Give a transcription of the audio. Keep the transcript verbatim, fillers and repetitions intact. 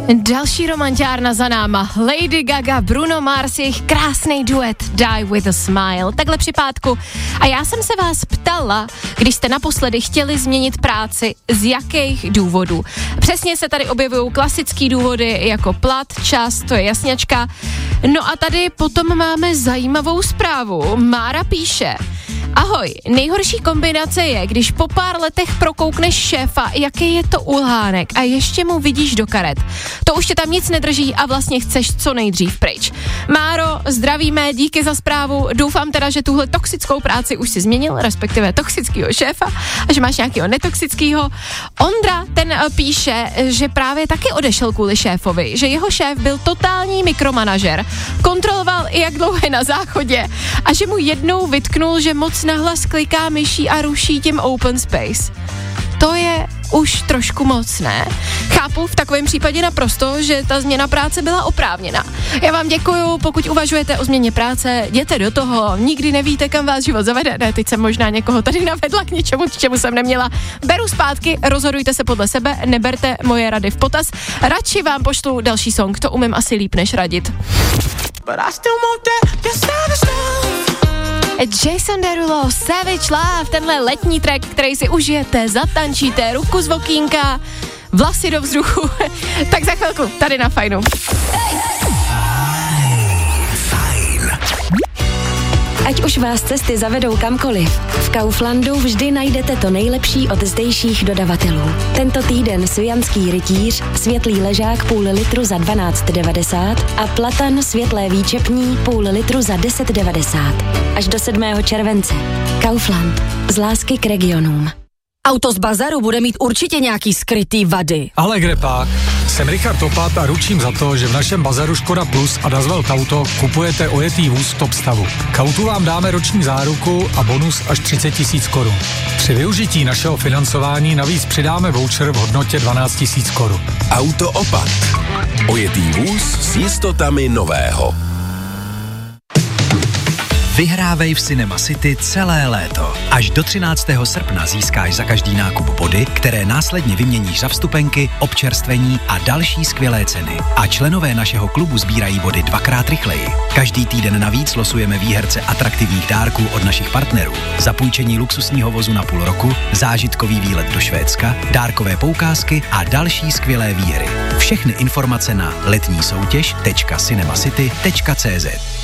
Další romantiárna za náma. Lady Gaga, Bruno Mars, jejich krásný duet Die with a Smile. Takhle při pátku. A já jsem se vás ptala, když jste naposledy chtěli změnit práci, z jakých důvodů. Přesně se tady objevují klasický důvody jako plat, čas, to je jasňačka. No a tady potom máme zajímavou zprávu. Mára píše: ahoj, nejhorší kombinace je, když po pár letech prokoukneš šéfa, jaký je to ulhánek a ještě mu vidíš do karet. To už tě tam nic nedrží a vlastně chceš co nejdřív pryč. Máro, zdravíme, díky za zprávu. Doufám teda, že tuhle toxickou práci už si změnil, respektive toxickýho šéfa, a že máš nějakýho netoxickýho. Ondra, ten píše, že právě taky odešel kvůli šéfovi, že jeho šéf byl totální mikromanažer, kontroloval i jak dlouho je na záchodě a že mu jednou vytknul, že moc nahlas kliká myší a ruší tím open space. To je už trošku moc, ne? Chápu v takovém případě naprosto, že ta změna práce byla oprávněná. Já vám děkuju, pokud uvažujete o změně práce, jděte do toho, nikdy nevíte, kam vás život zavede. Ne, teď jsem možná někoho tady navedla k něčemu, k čemu jsem neměla. Beru zpátky, rozhodujte se podle sebe, neberte moje rady v potaz. Radši vám pošlu další song, to umím asi líp než radit. Jason Derulo, Savage Love, tenhle letní track, který si užijete, zatančíte, ruku z okýnka, vlasy do vzduchu. Tak za chvilku, tady na Fajnu. Ať už vás cesty zavedou kamkoliv, v Kauflandu vždy najdete to nejlepší od zdejších dodavatelů. Tento týden sujanský rytíř, světlý ležák půl litru za dvanáct devadesát a platan světlé výčepní půl litru za deset devadesát. Až do sedmého července. Kaufland. Z lásky k regionům. Auto z bazaru bude mít určitě nějaký skrytý vady. Ale kde pak? Jsem Richard Topat a ručím za to, že v našem bazaru Škoda Plus a Dazwelt Auto kupujete ojetý vůz v top stavu. K autu vám dáme roční záruku a bonus až třicet tisíc korun. Při využití našeho financování navíc přidáme voucher v hodnotě dvanáct tisíc korun. Auto Opat. Ojetý vůz s jistotami nového. Vyhrávej v Cinema City celé léto. Až do třináctého srpna získáš za každý nákup body, které následně vyměníš za vstupenky, občerstvení a další skvělé ceny. A členové našeho klubu sbírají body dvakrát rychleji. Každý týden navíc losujeme výherce atraktivních dárků od našich partnerů. Zapůjčení luxusního vozu na půl roku, zážitkový výlet do Švédska, dárkové poukázky a další skvělé výhry. Všechny informace na letní soutěž tečka cinemacity tečka cé zet.